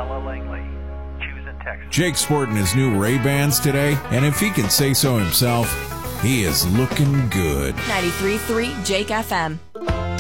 Bella Langley, choosing Texas. Jake's sporting his new Ray-Bans today, and if he can say so himself, he is looking good. 93.3 Jake FM.